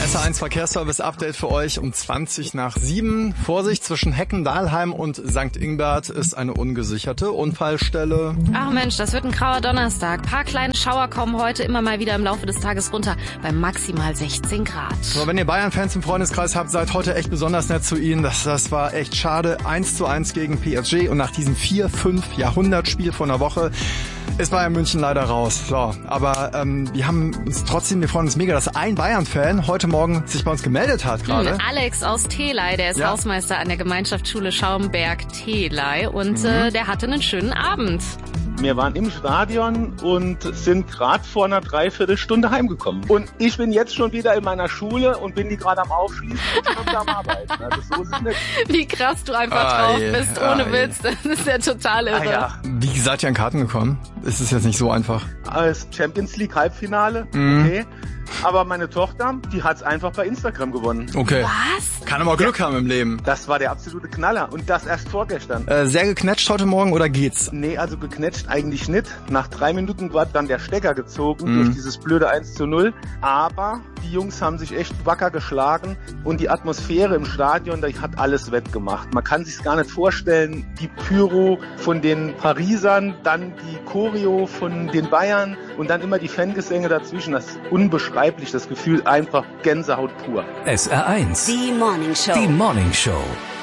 SR1 Verkehrsservice-Update für euch um 7:20. Vorsicht, zwischen Hecken-Dahlheim und St. Ingbert ist eine ungesicherte Unfallstelle. Ach Mensch, das wird ein grauer Donnerstag. Ein paar kleine Schauer kommen heute immer mal wieder im Laufe des Tages runter, bei maximal 16 Grad. Aber wenn ihr Bayern-Fans im Freundeskreis habt, seid heute echt besonders nett zu ihnen. Das war echt schade. 1:1 gegen PSG und nach diesem 4-5 Jahrhundertspiel vor einer Woche ist Bayern München leider raus. So, aber wir freuen uns mega, dass ein Bayern-Fan heute Morgen sich bei uns gemeldet hat gerade. Alex aus Telei, der ist Hausmeister an der Gemeinschaftsschule Schaumberg-Telei und der hatte einen schönen Abend. Wir waren im Stadion und sind gerade vor einer Dreiviertelstunde heimgekommen. Und ich bin jetzt schon wieder in meiner Schule und bin die gerade am Aufschließen und am Arbeiten. Also so ist es nicht. Wie krass du einfach drauf bist, ohne Witz. Das ist ja total irre. Ja. Wie seid ihr an Karten gekommen? Ist es jetzt nicht so einfach? Als Champions League Halbfinale, okay. Aber meine Tochter, die hat's einfach bei Instagram gewonnen. Okay. Was? Kann aber Glück haben im Leben. Das war der absolute Knaller. Und das erst vorgestern. Sehr geknetscht heute Morgen oder geht's? Nee, also geknetscht eigentlich nicht. Nach 3 Minuten war dann der Stecker gezogen durch dieses blöde 1:0. Aber die Jungs haben sich echt wacker geschlagen und die Atmosphäre im Stadion, die hat alles wettgemacht. Man kann sich's gar nicht vorstellen. Die Pyro von den Parisern, dann die Choreo von den Bayern und dann immer die Fangesänge dazwischen. Das ist unbeschreiblich, das Gefühl, einfach Gänsehaut pur. SR1. Die Morning Show. Die Morning Show.